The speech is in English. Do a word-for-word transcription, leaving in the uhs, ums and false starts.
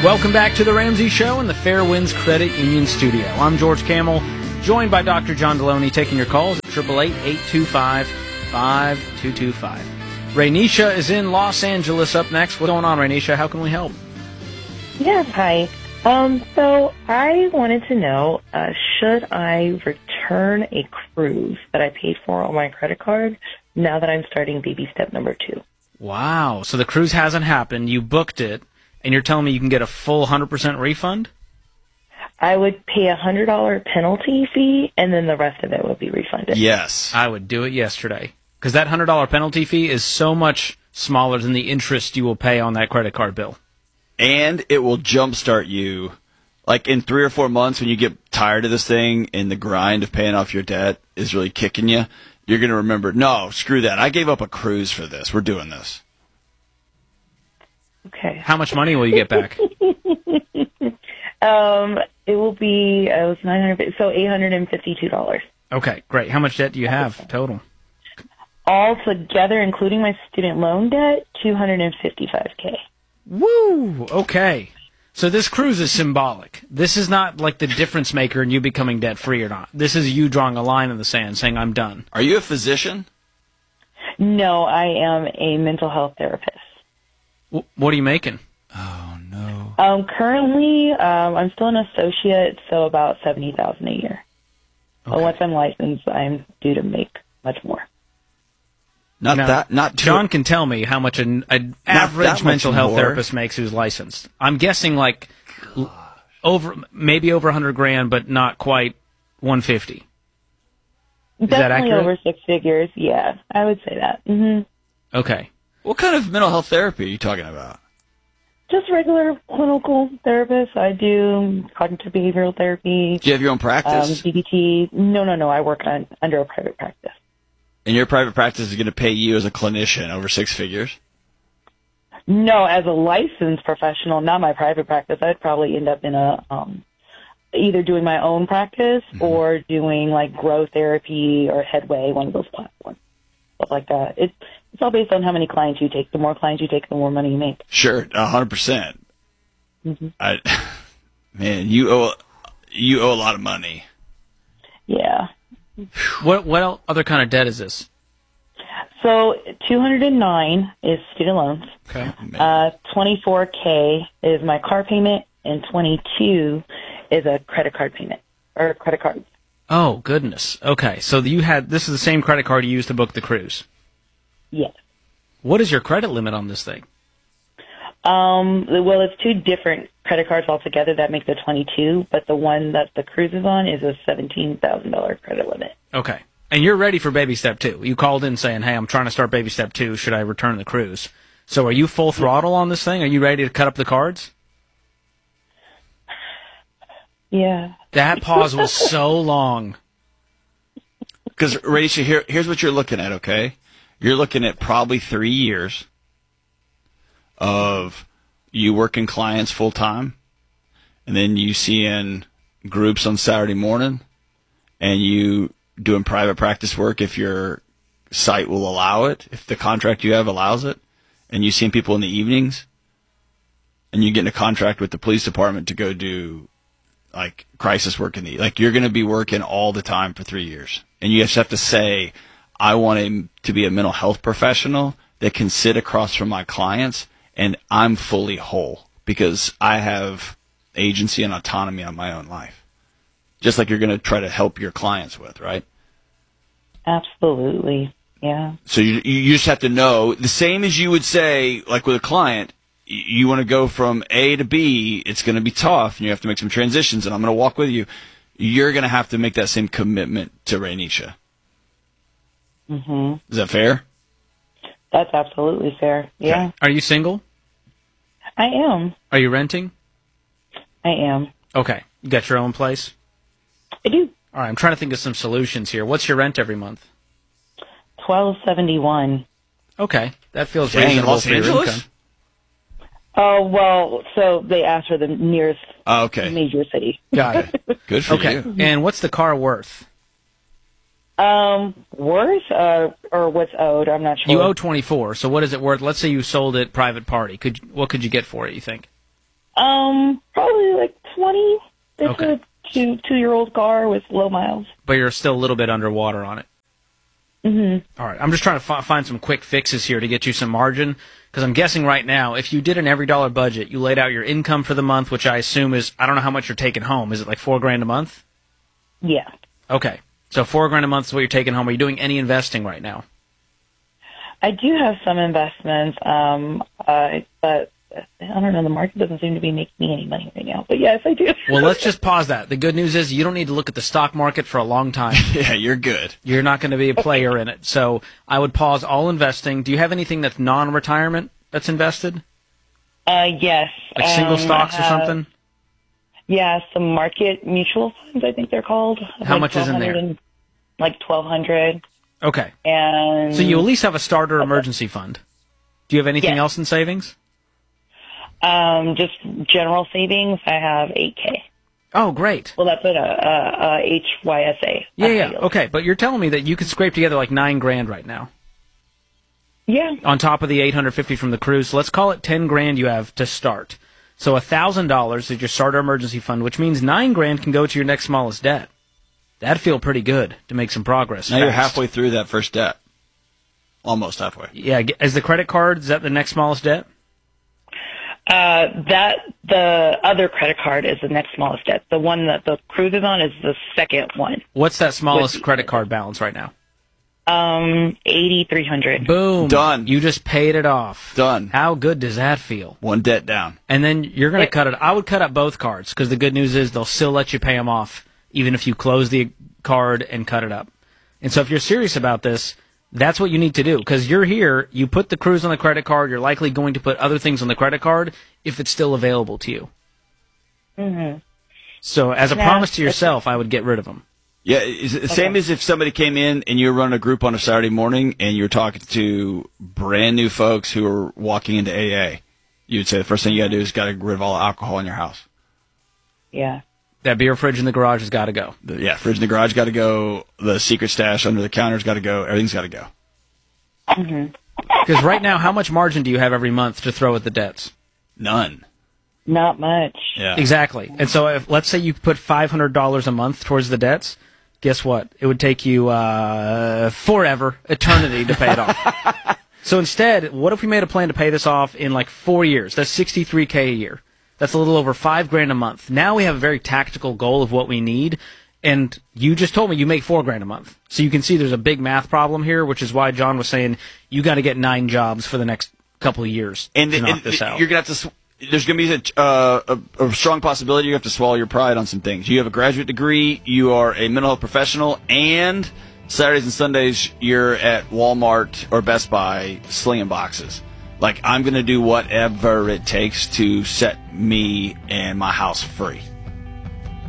Welcome back to the Ramsey Show in the Fairwinds Credit Union studio. I'm George Camel, joined by Doctor John Deloney, taking your calls at eight eight eight, eight two five, five two two five. Rainisha is in Los Angeles up next. What's going on, Rainisha? How can we help? Yes, hi. Um, so I wanted to know, uh, should I return a cruise that I paid for on my credit card now that I'm starting baby step number two? Wow. So the cruise hasn't happened. You booked it, and you're telling me you can get a full one hundred percent refund? I would pay a one hundred dollars penalty fee, and then the rest of it would be refunded. Yes. I would do it yesterday. Because that one hundred dollars penalty fee is so much smaller than the interest you will pay on that credit card bill. And it will jumpstart you. Like in three or four months when you get tired of this thing and the grind of paying off your debt is really kicking you, you're going to remember, no, screw that. I gave up a cruise for this. We're doing this. Okay. How much money will you get back? um, it will be, uh, it was nine hundred, so eight hundred fifty-two dollars. Okay, great. How much debt do you have total? All together, including my student loan debt, two hundred fifty-five thousand dollars. Woo! Okay. So this cruise is symbolic. This is not like the difference maker in you becoming debt-free or not. This is you drawing a line in the sand saying, I'm done. Are you a physician? No, I am a mental health therapist. W- what are you making? Oh, no. Um, currently, um, I'm still an associate, so about seventy thousand dollars a year. Okay. But once I'm licensed, I'm due to make much more. Not Now, that, not too. John can tell me how much an, an average that much mental health more. therapist makes who's licensed. I'm guessing like l- over maybe over one hundred grand, but not quite one hundred fifty. Is that Definitely accurate? over six figures, yeah. I would say that. hmm Okay. What kind of mental health therapy are you talking about? Just regular clinical therapist. I do cognitive behavioral therapy, Do you have your own um, practice? D B T. No, no, no. I work on under a private practice. And your private practice is going to pay you as a clinician over six figures? No, as a licensed professional, not my private practice. I'd probably end up in a um, either doing my own practice mm-hmm. or doing like Grow Therapy or Headway, one of those platforms, stuff like that. It's it's all based on how many clients you take. The more clients you take, the more money you make. Sure, a hundred percent. Mm-hmm. I, man, you owe you owe a lot of money. Yeah. What what el- other kind of debt is this? So two hundred nine is student loans. Okay. Uh, twenty-four K is my car payment, and twenty-two is a credit card payment or credit card. Oh goodness. Okay, so you had this is the same credit card you used to book the cruise. Yes. What is your credit limit on this thing? Um, well, it's two different credit cards altogether that make the twenty-two, but the one that the cruise is on is a seventeen thousand dollars credit limit. Okay. And you're ready for baby step two. You called in saying, hey, I'm trying to start baby step two. Should I return the cruise? So are you full throttle on this thing? Are you ready to cut up the cards? Yeah. That pause was so long. Because, Rachel, here, here's what you're looking at, okay? You're looking at probably three years of you working clients full time, and then you seeing groups on Saturday morning, and you doing private practice work if your site will allow it, if the contract you have allows it, and you seeing people in the evenings, and you get in a contract with the police department to go do like crisis work in the like you're going to be working all the time for three years, and you just have to say, I want a, to be a mental health professional that can sit across from my clients, and I'm fully whole because I have agency and autonomy on my own life, just like you're going to try to help your clients with, right? Absolutely. Yeah. So you you just have to know, the same as you would say, like with a client, you, you want to go from A to B, it's going to be tough, and you have to make some transitions, and I'm going to walk with you. You're going to have to make that same commitment to Rainisha. Mm-hmm. Is that fair? That's absolutely fair. Yeah. Okay. Are you single? I am. Are you renting? I am. Okay. You got your own place? I do. All right, I'm trying to think of some solutions here. What's your rent every month? twelve seventy-one. Okay, that feels Dang, in reasonable Los for your Angeles? income. Oh, well, so they asked for the nearest Oh, okay. major city. Got it. Good for Okay, you. and what's the car worth? Um, worth uh, or what's owed? I'm not sure. You owe twenty-four, so what is it worth? Let's say you sold it private party. Could what could you get for it, you think? Um, probably like twenty. It's Okay. a two two year old car with low miles. But you're still a little bit underwater on it. Mm-hmm. All right. I'm just trying to fi- find some quick fixes here to get you some margin, because I'm guessing right now, if you did an every dollar budget, you laid out your income for the month, which I assume is, I don't know how much you're taking home. Is it like four grand a month? Yeah. Okay. So four grand a month is what you're taking home. Are you doing any investing right now? I do have some investments, um, uh, but I don't know. The market doesn't seem to be making me any money right now. But yes, I do. Well, let's just pause that. The good news is you don't need to look at the stock market for a long time. Yeah, you're good. You're not going to be a player in it. So I would pause all investing. Do you have anything that's non-retirement that's invested? Uh, yes. Like single Um, stocks I or have- something? Yeah, some market mutual funds, I think they're called. How Like much is in there? twelve hundred and- Like twelve hundred. Okay. And So you at least have a starter emergency fund. Do you have anything Yes. else in savings? um, just general savings, I have eight K. Oh, great. Well, that's what a, a, a H Y S A. Yeah, a yeah. high yield. Okay, but you're telling me that you could scrape together like nine grand right now Yeah. on top of the eight hundred fifty from the cruise. So let's call it ten grand you have to start. So a thousand dollars is your starter emergency fund, which means nine grand can go to your next smallest debt. That'd feel pretty good to make some progress. Now you're fast. halfway through that first debt. Almost halfway. Yeah, g- is the credit card, is that the next smallest debt? Uh, that the other credit card is the next smallest debt. The one that the cruise is on is the second one. What's that smallest Would be- credit card balance right now? Um, eighty three hundred. Boom. Done. You just paid it off. Done. How good does that feel? One debt down. And then you're going to It- cut it. I would cut up both cards because the good news is they'll still let you pay them off even if you close the card and cut it up. And so if you're serious about this, that's what you need to do because you're here, you put the cruise on the credit card, you're likely going to put other things on the credit card if it's still available to you. Mm-hmm. So as a Yeah, promise to yourself, I would get rid of them. Yeah, it's the same as if somebody came in and you were running a group on a Saturday morning and you were talking to brand new folks who are walking into A A. You would say the first thing you got to do is got to get rid of all the alcohol in your house. Yeah. That beer fridge in the garage has got to go. The, yeah, fridge in the garage got to go. The secret stash under the counter's got to go. Everything's got to go. Mm-hmm. Because right now, how much margin do you have every month to throw at the dets? None. Not much. Yeah. Exactly. And so if let's say you put five hundred dollars a month towards the debts, guess what? It would take you uh, forever, eternity to pay it off. So instead, what if we made a plan to pay this off in like four years? That's sixty-three K a year. That's a little over five grand a month. Now we have a very tactical goal of what we need. And you just told me you make four grand a month. So you can see there's a big math problem here, which is why John was saying you got to get nine jobs for the next couple of years And, to and knock this out. you're gonna have to. sw- There's gonna be a, uh, a, a strong possibility you have to swallow your pride on some things. You have a graduate degree. You are a mental health professional, and Saturdays and Sundays you're at Walmart or Best Buy slinging boxes. Like I'm gonna do whatever it takes to set me and my house free.